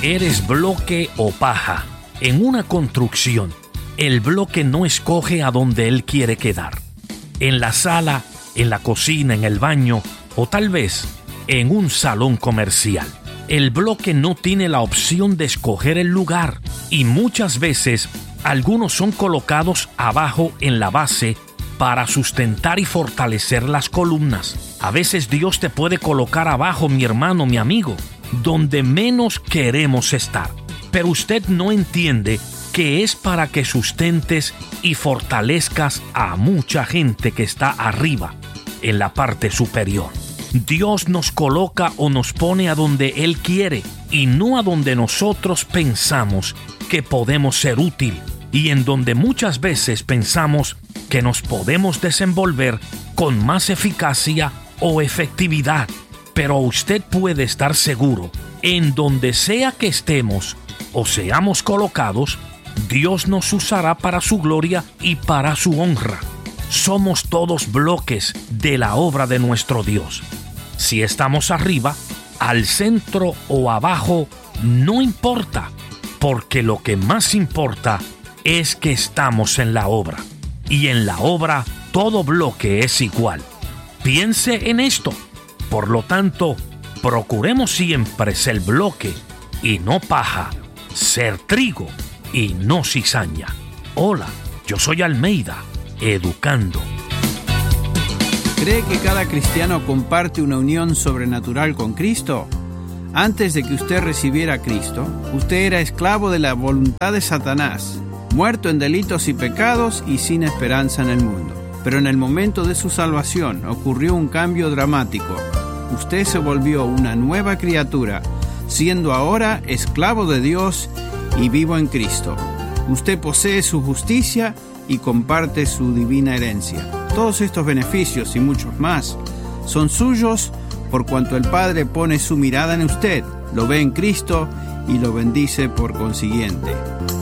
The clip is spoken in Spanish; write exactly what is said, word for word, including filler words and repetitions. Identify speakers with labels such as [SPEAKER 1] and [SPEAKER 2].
[SPEAKER 1] ¿Eres bloque o paja? En una construcción, el bloque no escoge a dónde él quiere quedar. En la sala, en la cocina, en el baño o tal vez en un salón comercial. El bloque no tiene la opción de escoger el lugar y muchas veces algunos son colocados abajo en la base para sustentar y fortalecer las columnas. A veces Dios te puede colocar abajo, mi hermano, mi amigo, donde menos queremos estar. Pero usted no entiende que es para que sustentes y fortalezcas a mucha gente que está arriba, en la parte superior. Dios nos coloca o nos pone a donde Él quiere y no a donde nosotros pensamos que podemos ser útil y en donde muchas veces pensamos que nos podemos desenvolver con más eficacia o efectividad. Pero usted puede estar seguro, en donde sea que estemos o seamos colocados, Dios nos usará para su gloria y para su honra. Somos todos bloques de la obra de nuestro Dios. Si estamos arriba, al centro o abajo, no importa, porque lo que más importa es que estamos en la obra. Y en la obra, todo bloque es igual. Piense en esto. Por lo tanto, procuremos siempre ser bloque y no paja, ser trigo y no cizaña. Hola, yo soy Almeida, educando.
[SPEAKER 2] ¿Cree que cada cristiano comparte una unión sobrenatural con Cristo? Antes de que usted recibiera a Cristo, usted era esclavo de la voluntad de Satanás, muerto en delitos y pecados y sin esperanza en el mundo. Pero en el momento de su salvación ocurrió un cambio dramático. Usted se volvió una nueva criatura, siendo ahora esclavo de Dios y vivo en Cristo. Usted posee su justicia y comparte su divina herencia. Todos estos beneficios y muchos más son suyos por cuanto el Padre pone su mirada en usted, lo ve en Cristo y lo bendice por consiguiente.